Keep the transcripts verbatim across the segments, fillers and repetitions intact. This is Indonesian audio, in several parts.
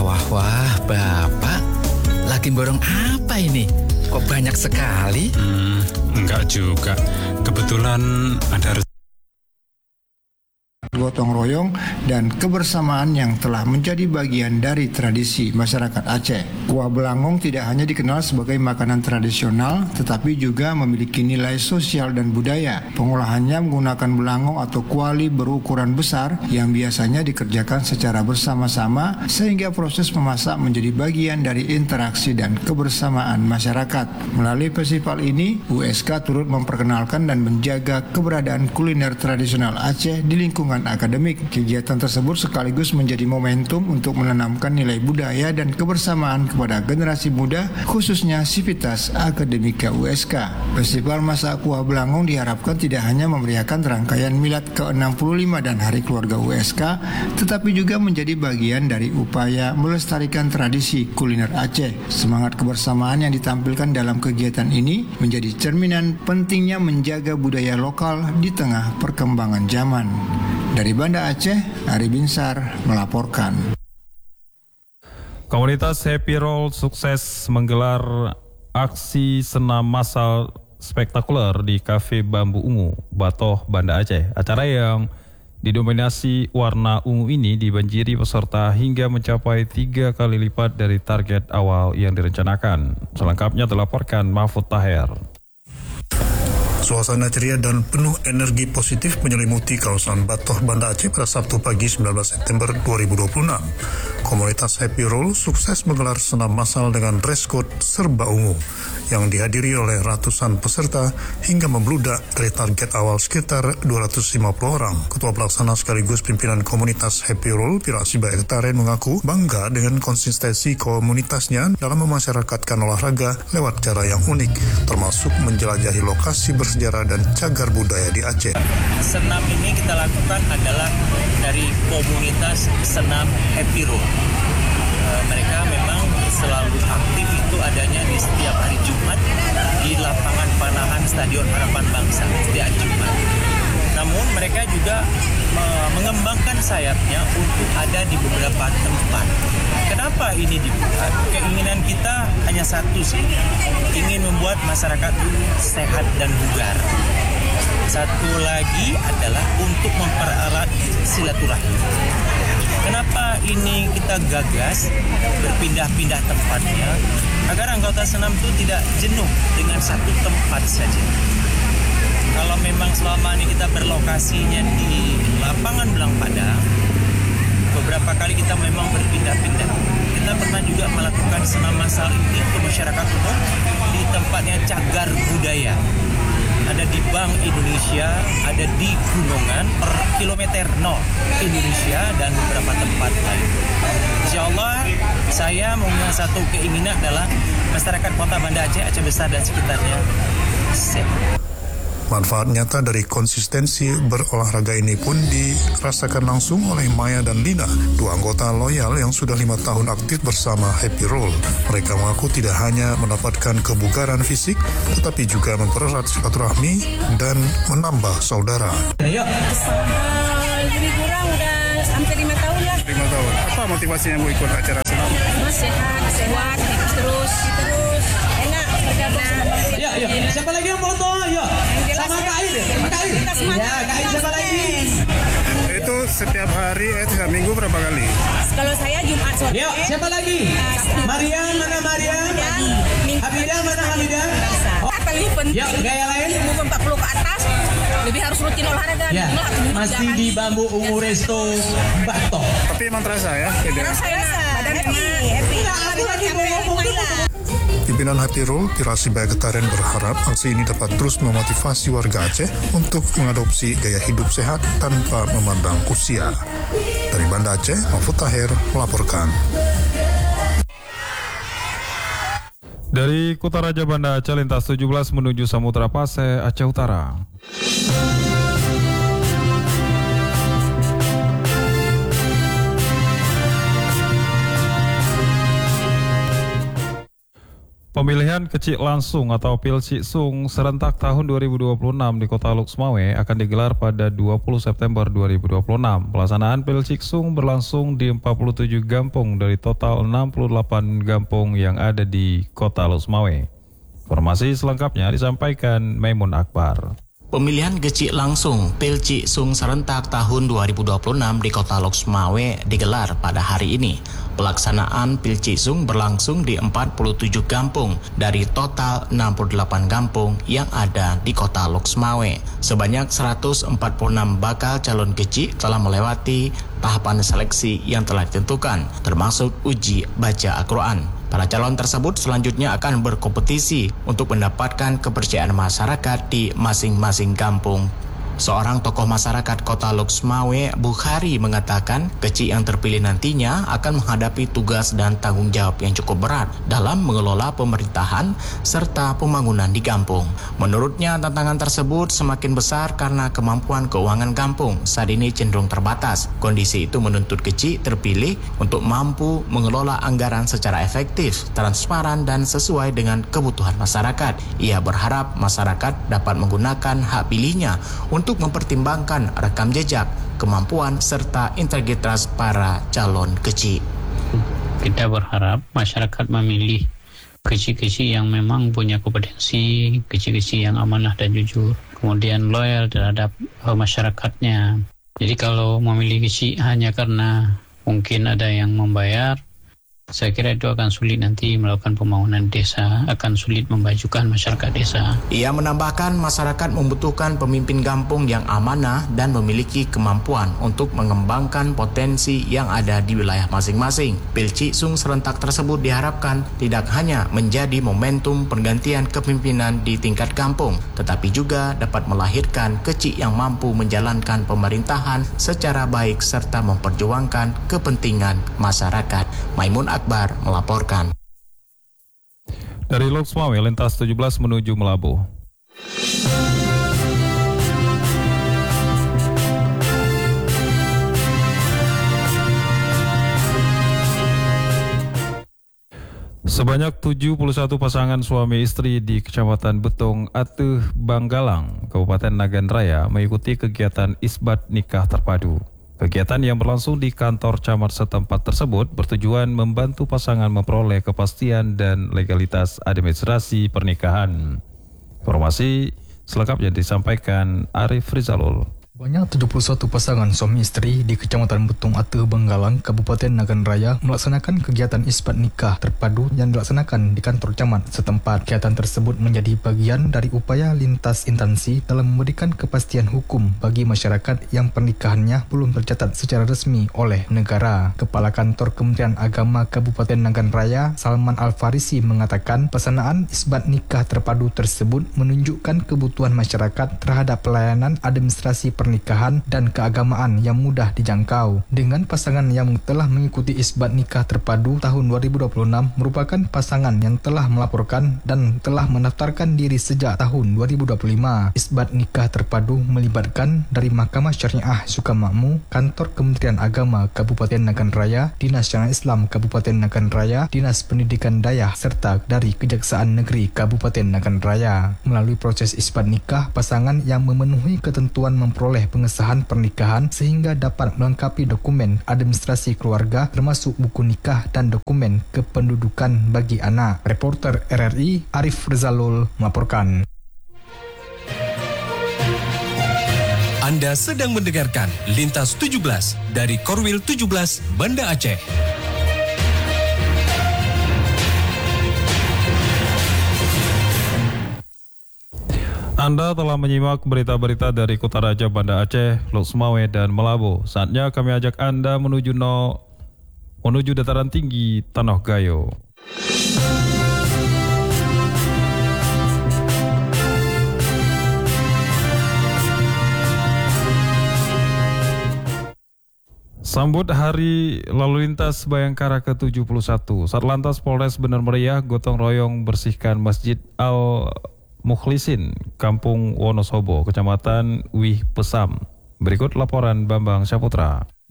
Wah, wah, wah, Bapak lagi borong apa ini? Kok banyak sekali? Hmm, enggak juga. Kebetulan ada gotong royong dan kebersamaan yang telah menjadi bagian dari tradisi masyarakat Aceh. Kuah belangong tidak hanya dikenal sebagai makanan tradisional, tetapi juga memiliki nilai sosial dan budaya. Pengolahannya menggunakan belangong atau kuali berukuran besar yang biasanya dikerjakan secara bersama-sama, sehingga proses memasak menjadi bagian dari interaksi dan kebersamaan masyarakat. Melalui festival ini, U S K turut memperkenalkan dan menjaga keberadaan kuliner tradisional Aceh di lingkungan akademik. Kegiatan tersebut sekaligus menjadi momentum untuk menanamkan nilai budaya dan kebersamaan kepada generasi muda, khususnya Sivitas Akademika U S K. Festival Masak Kuah Belangong diharapkan tidak hanya memeriahkan rangkaian milad ke enam puluh lima dan Hari Keluarga U S K, tetapi juga menjadi bagian dari upaya melestarikan tradisi kuliner Aceh. Semangat kebersamaan yang ditampilkan dalam kegiatan ini menjadi cerminan pentingnya menjaga budaya lokal di tengah perkembangan zaman. Dari Banda Aceh, Ari Binsar melaporkan. Komunitas Happy Roll sukses menggelar aksi senam massal spektakuler di Cafe Bambu Ungu, Batoh, Banda Aceh. Acara yang didominasi warna ungu ini dibanjiri peserta hingga mencapai tiga kali lipat dari target awal yang direncanakan. Selengkapnya dilaporkan Mahfud Taher. Suasana ceria dan penuh energi positif menyelimuti kawasan Batoh, Banda Aceh pada Sabtu pagi sembilan belas September dua ribu dua puluh enam. Komunitas Happy Roll sukses menggelar senam massal dengan dress code serba ungu yang dihadiri oleh ratusan peserta hingga membludak dari target awal sekitar dua ratus lima puluh orang. Ketua Pelaksana sekaligus pimpinan komunitas Happy Roll, Pirasi Baektaren, mengaku bangga dengan konsistensi komunitasnya dalam memasyarakatkan olahraga lewat cara yang unik, termasuk menjelajahi lokasi bersejarah dan cagar budaya di Aceh. Senam ini kita lakukan adalah dari komunitas senam Happy Roll. E, mereka memang selalu aktif itu adanya di setiap hari Jumat di lapangan panahan Stadion Harapan Bangsa setiap Jumat. Namun mereka juga me- mengembangkan sayapnya untuk ada di beberapa tempat. Kenapa ini dibuat? Keinginan kita hanya satu sih, ingin membuat masyarakat sehat dan bugar. Satu lagi adalah untuk mempererat silaturahmi. Kenapa ini kita gagas berpindah-pindah tempatnya? Agar anggota senam itu tidak jenuh dengan satu tempat saja. Kalau memang selama ini kita berlokasinya di lapangan Belang Padang, beberapa kali kita memang berpindah-pindah. Kita pernah juga melakukan senam massal ini untuk masyarakat umum di tempatnya cagar budaya. Ada di Bank Indonesia, ada di Gunungan per kilometer nol Indonesia dan beberapa tempat lain. Insya Allah saya mempunyai satu keinginan adalah masyarakat Kota Banda Aceh, Aceh Besar dan sekitarnya sehat. Manfaat nyata dari konsistensi berolahraga ini pun dirasakan langsung oleh Maya dan Lina, dua anggota loyal yang sudah lima tahun aktif bersama Happy Roll. Mereka mengaku tidak hanya mendapatkan kebugaran fisik, tetapi juga mempererat silaturahmi dan menambah saudara. Ayo. Uh, lebih kurang udah hampir lima tahun lah. Lima tahun. Apa motivasinya mau ikut acara senam? Mas sehat, sehat, terus, terus enak bergabung. Ya, ya. Siapa lagi yang foto? Ya. Sama Kak Ain. Kak Ain. Ya, Kak Ain siapa lagi? Itu setiap hari, eh setiap minggu berapa kali? Kalau saya Jumat sore. Ya, siapa lagi? Marian, mana Marian? Hamidah, mana Hamidah? Oh. Paling penting. Ya, gaya lain? Umur empat puluh ke atas, lebih harus rutin olahraga. Ya, masih di Bambu Ungu Resto Batoh. Tapi emang terasa ya? Terasa, badan happy, happy. Aku lagi mau ngomong itu. Pimpinan Happy Roll, Pirasi Baektaren, berharap aksi ini dapat terus memotivasi warga Aceh untuk mengadopsi gaya hidup sehat tanpa memandang usia. Dari Banda Aceh, Mahfud Taher melaporkan. Dari Kutaraja Banda Aceh, lintas tujuh belas menuju Samudra Pasai, Aceh Utara. Pemilihan kecil langsung atau Pilciksung serentak tahun dua ribu dua puluh enam di Kota Loksmawe akan digelar pada dua puluh September dua ribu dua puluh enam. Pelaksanaan Pilciksung berlangsung di empat puluh tujuh kampung dari total enam puluh delapan kampung yang ada di Kota Loksmawe. Informasi selengkapnya disampaikan Maimun Akbar. Pemilihan kecil langsung Pilciksung serentak tahun dua ribu dua puluh enam di Kota Loksmawe digelar pada hari ini. Pelaksanaan Pilciksung berlangsung di empat puluh tujuh kampung dari total enam puluh delapan kampung yang ada di Kota Loksmawe. Sebanyak seratus empat puluh enam bakal calon kecil telah melewati tahapan seleksi yang telah ditentukan, termasuk uji baca Al-Quran. Para calon tersebut selanjutnya akan berkompetisi untuk mendapatkan kepercayaan masyarakat di masing-masing kampung. Seorang tokoh masyarakat Kota Loksmawe, Bukhari, mengatakan kecil yang terpilih nantinya akan menghadapi tugas dan tanggung jawab yang cukup berat dalam mengelola pemerintahan serta pembangunan di kampung. Menurutnya, tantangan tersebut semakin besar karena kemampuan keuangan kampung saat ini cenderung terbatas. Kondisi itu menuntut kecil terpilih untuk mampu mengelola anggaran secara efektif, transparan, dan sesuai dengan kebutuhan masyarakat. Ia berharap masyarakat dapat menggunakan hak pilihnya untuk untuk mempertimbangkan rekam jejak, kemampuan, serta integritas para calon kecil. Kita berharap masyarakat memilih kecil-kecil yang memang punya kompetensi, kecil-kecil yang amanah dan jujur, kemudian loyal terhadap uh, masyarakatnya. Jadi kalau memilih kecil hanya karena mungkin ada yang membayar, saya kira itu akan sulit nanti melakukan pembangunan desa, akan sulit memajukan masyarakat desa. Ia menambahkan masyarakat membutuhkan pemimpin kampung yang amanah dan memiliki kemampuan untuk mengembangkan potensi yang ada di wilayah masing-masing. Pilciksung serentak tersebut diharapkan tidak hanya menjadi momentum pergantian kepemimpinan di tingkat kampung, tetapi juga dapat melahirkan kecil yang mampu menjalankan pemerintahan secara baik serta memperjuangkan kepentingan masyarakat. Maimun Akbar melaporkan. Dari Loksmawe, lintas tujuh belas menuju Melabuh. Sebanyak tujuh puluh satu pasangan suami istri di Kecamatan Betong, Ateuh, Banggalang, Kabupaten Nagan Raya mengikuti kegiatan isbat nikah terpadu. Kegiatan yang berlangsung di kantor camat setempat tersebut bertujuan membantu pasangan memperoleh kepastian dan legalitas administrasi pernikahan. Informasi selengkapnya disampaikan Arif Rizalul. Banyak tujuh puluh satu pasangan suami istri di Kecamatan Betong, Ateuh, Banggalang, Kabupaten Nagan Raya melaksanakan kegiatan isbat nikah terpadu yang dilaksanakan di kantor camat setempat. Kegiatan tersebut menjadi bagian dari upaya lintas instansi dalam memberikan kepastian hukum bagi masyarakat yang pernikahannya belum tercatat secara resmi oleh negara. Kepala Kantor Kementerian Agama Kabupaten Nagan Raya, Salman Al-Farisi, mengatakan pelaksanaan isbat nikah terpadu tersebut menunjukkan kebutuhan masyarakat terhadap pelayanan administrasi pernikahan pernikahan dan keagamaan yang mudah dijangkau. Dengan pasangan yang telah mengikuti isbat nikah terpadu tahun dua ribu dua puluh enam merupakan pasangan yang telah melaporkan dan telah mendaftarkan diri sejak tahun dua ribu dua puluh lima. Isbat nikah terpadu melibatkan dari Mahkamah Syariah Sukamakmur, Kantor Kementerian Agama Kabupaten Nagan Raya, Dinas Syariah Islam Kabupaten Nagan Raya, Dinas Pendidikan Dayah serta dari Kejaksaan Negeri Kabupaten Nagan Raya. Melalui proses isbat nikah, pasangan yang memenuhi ketentuan memperoleh pengesahan pernikahan sehingga dapat melengkapi dokumen administrasi keluarga termasuk buku nikah dan dokumen kependudukan bagi anak. Reporter R R I Arif Rizalul melaporkan. Anda sedang mendengarkan Lintas tujuh belas dari Korwil tujuh belas Banda Aceh. Anda telah menyimak berita-berita dari Kota Raja, Banda Aceh, Loksmawe, dan Melabuh. Saatnya kami ajak Anda menuju no, menuju dataran tinggi Tanah Gayo. Sambut Hari Lalu Lintas Bayangkara ke tujuh puluh satu, Satlantas Polres Bener Meriah gotong royong bersihkan Masjid Al Mukhlisin, Kampung Wonosobo, Kecamatan Wih Pesam. Berikut laporan Bambang Syaputra.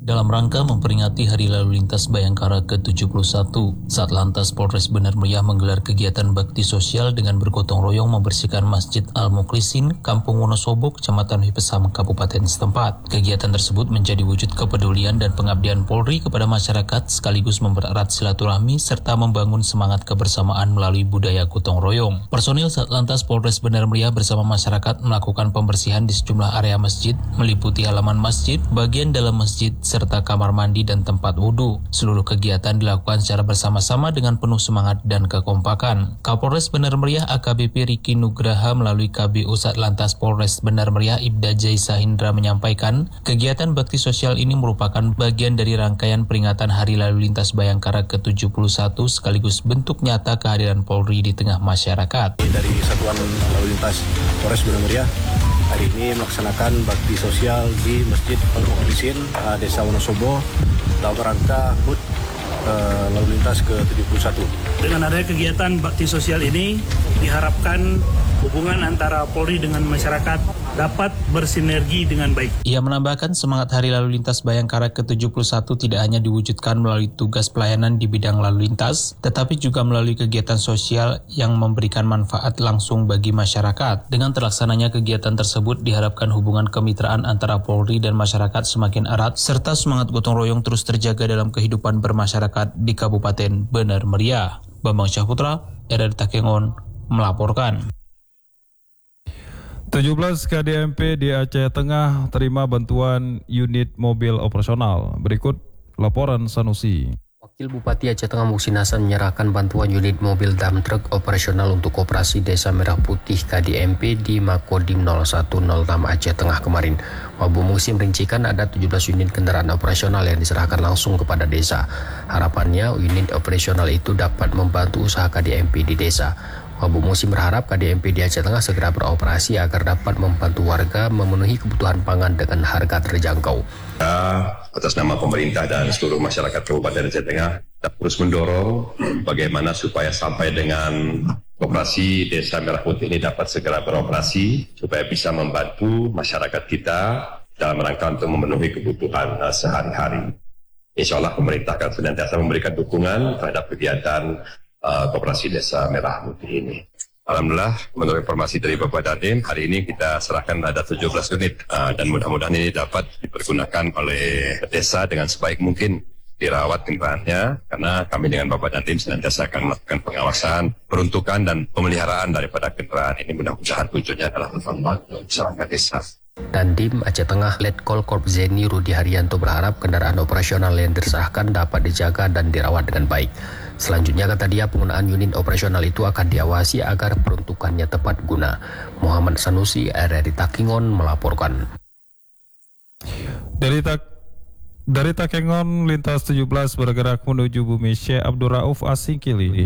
Dalam rangka memperingati Hari Lalu Lintas Bayangkara ke tujuh puluh satu, Satlantas Polres Benar Meriah menggelar kegiatan bakti sosial dengan bergotong royong membersihkan Masjid Al-Mukhlisin, Kampung Wonosobo, Kecamatan Wipesam, Kabupaten setempat. Kegiatan tersebut menjadi wujud kepedulian dan pengabdian Polri kepada masyarakat sekaligus mempererat silaturahmi serta membangun semangat kebersamaan melalui budaya gotong royong. Personil Satlantas Polres Benar Meriah bersama masyarakat melakukan pembersihan di sejumlah area masjid, meliputi halaman masjid, bagian dalam masjid, serta kamar mandi dan tempat wudhu. Seluruh kegiatan dilakukan secara bersama-sama dengan penuh semangat dan kekompakan. Kapolres Benar Meriah A K B P Riki Nugraha melalui K B U Satlantas Polres Benar Meriah Ibda Jaisa Hindra menyampaikan, kegiatan bakti sosial ini merupakan bagian dari rangkaian peringatan Hari Lalu Lintas Bayangkara ke tujuh puluh satu sekaligus bentuk nyata kehadiran Polri di tengah masyarakat. Dari Satuan Lalu Lintas Polres Benar Meriah hari ini melaksanakan bakti sosial di Masjid Al-Mukhlisin, uh, Desa Wonosobo dalam rangka H U T uh, Lalu Lintas ke tujuh puluh satu. Dengan adanya kegiatan bakti sosial ini diharapkan hubungan antara Polri dengan masyarakat dapat bersinergi dengan baik. Ia menambahkan semangat Hari Lalu Lintas Bayangkara ke tujuh puluh satu tidak hanya diwujudkan melalui tugas pelayanan di bidang lalu lintas, tetapi juga melalui kegiatan sosial yang memberikan manfaat langsung bagi masyarakat. Dengan terlaksananya kegiatan tersebut diharapkan hubungan kemitraan antara Polri dan masyarakat semakin erat, serta semangat gotong royong terus terjaga dalam kehidupan bermasyarakat di Kabupaten Benar Meriah. Bambang Syahputra, R R Takengon, melaporkan. tujuh belas K D M P di Aceh Tengah terima bantuan unit mobil operasional. Berikut laporan Sanusi. Wakil Bupati Aceh Tengah Muhsin Hasan menyerahkan bantuan unit mobil dump truck operasional untuk Koperasi Desa Merah Putih K D M P di Makodim nol satu nol enam Aceh Tengah kemarin. Wabu Muhsin merincikan ada tujuh belas unit kendaraan operasional yang diserahkan langsung kepada desa. Harapannya unit operasional itu dapat membantu usaha K D M P di desa. Wabu Muhsin berharap K D M P di Aceh Tengah segera beroperasi agar dapat membantu warga memenuhi kebutuhan pangan dengan harga terjangkau. Atas nama pemerintah dan seluruh masyarakat Kabupaten Aceh Tengah, kita terus mendorong bagaimana supaya sampai dengan Koperasi Desa Merah Putih ini dapat segera beroperasi, supaya bisa membantu masyarakat kita dalam rangka untuk memenuhi kebutuhan uh, sehari-hari. Insya Allah pemerintah akan senantiasa memberikan dukungan terhadap kegiatan uh, Koperasi Desa Merah Putih ini. Alhamdulillah, menurut informasi dari Bapak Dandim, hari ini kita serahkan ada tujuh belas unit uh, dan mudah-mudahan ini dapat dipergunakan oleh desa dengan sebaik mungkin, dirawat kendaraannya, karena kami dengan Bapak Dandim senantiasa akan melakukan pengawasan, peruntukan dan pemeliharaan daripada kendaraan ini. Mudah-mudahan tujuannya adalah bermanfaat untuk masyarakat desa. Dandim Aceh Tengah Letkol Korp Zeni Rudi Haryanto berharap kendaraan operasional yang diserahkan dapat dijaga dan dirawat dengan baik. Selanjutnya, kata dia, penggunaan unit operasional itu akan diawasi agar peruntukannya tepat guna. Muhammad Sanusi, R R I Takengon melaporkan. Dari tak dari Takengon, lintas tujuh belas bergerak menuju Bumi Syekh Abdul Rauf Asingkili.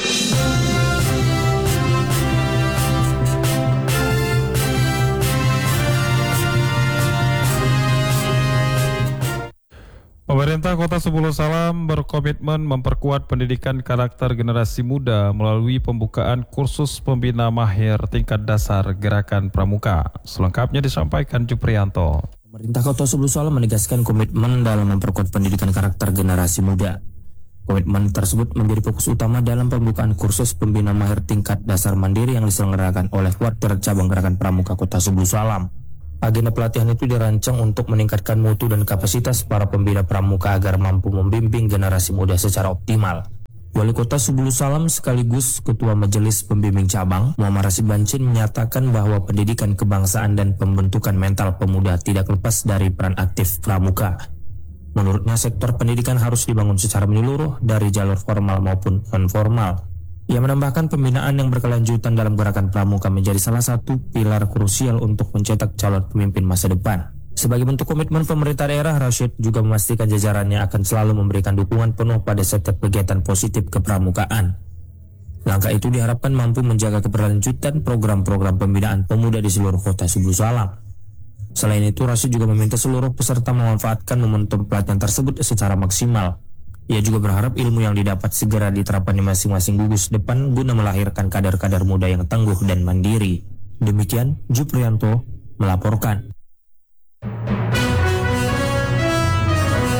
Pemerintah Kota Sebulu Salam berkomitmen memperkuat pendidikan karakter generasi muda melalui pembukaan kursus pembina mahir tingkat dasar Gerakan Pramuka. Selengkapnya disampaikan Juprianto. Pemerintah Kota Sebulu Salam menegaskan komitmen dalam memperkuat pendidikan karakter generasi muda. Komitmen tersebut menjadi fokus utama dalam pembukaan kursus pembina mahir tingkat dasar mandiri yang diselenggarakan oleh Kuartir Cabang Gerakan Pramuka Kota Sebulu Salam. Agenda pelatihan itu dirancang untuk meningkatkan mutu dan kapasitas para pembina pramuka agar mampu membimbing generasi muda secara optimal. Wali Kota Sebulu Salam sekaligus Ketua Majelis Pembimbing Cabang, Muhammad Rasid Bancin, menyatakan bahwa pendidikan kebangsaan dan pembentukan mental pemuda tidak lepas dari peran aktif pramuka. Menurutnya, sektor pendidikan harus dibangun secara menyeluruh dari jalur formal maupun non-formal. Ia menambahkan pembinaan yang berkelanjutan dalam Gerakan Pramuka menjadi salah satu pilar krusial untuk mencetak calon pemimpin masa depan. Sebagai bentuk komitmen pemerintah daerah, Rashid juga memastikan jajarannya akan selalu memberikan dukungan penuh pada setiap kegiatan positif kepramukaan. Langkah itu diharapkan mampu menjaga keberlanjutan program-program pembinaan pemuda di seluruh Kota Sebulu Salam. Selain itu, Rashid juga meminta seluruh peserta memanfaatkan momentum pelatihan tersebut secara maksimal. Ia juga berharap ilmu yang didapat segera diterapkan di masing-masing gugus depan guna melahirkan kader-kader muda yang tangguh dan mandiri. Demikian, Juprianto melaporkan.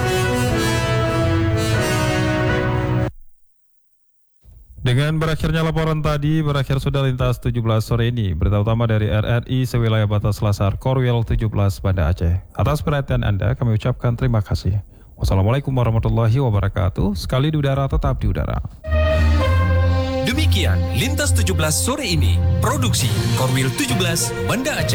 Dengan berakhirnya laporan tadi, berakhir sudah lintas tujuh belas sore ini. Berita utama dari R R I sewilayah batas Selasar Korwil tujuh belas Banda Aceh. Atas perhatian Anda kami ucapkan terima kasih. Wassalamualaikum warahmatullahi wabarakatuh. Sekali di udara tetap di udara. Demikian Lintas tujuh belas sore ini. Produksi Korwil tujuh belas Banda Aceh.